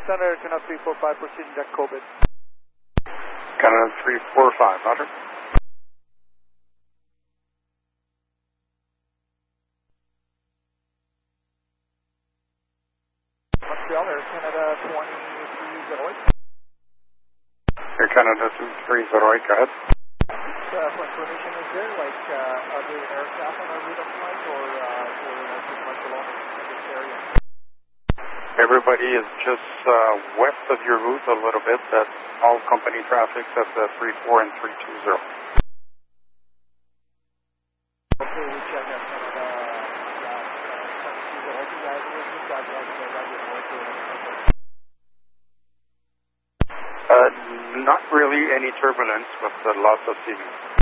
Center, Canada 345, proceeding deck COVID. Canada 345, roger. Montreal, Air Canada 2308. Air Canada 2308, go ahead. For information, is there like other aircraft on our route of flight, or we're pretty much alone in this area? Everybody is just west of your route a little bit. That's all company traffic. That's 34 and 320. Okay, we check that. Not really any turbulence, but lots of seating.